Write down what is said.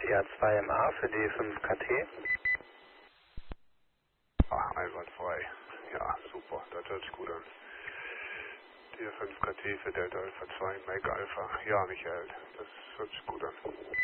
EA2MA für D5KT. Ah, einwandfrei. Ja, super, das hört sich gut an. D5KT für Delta Alpha 2, Mike Alpha. Ja, Michael, das hört sich gut an.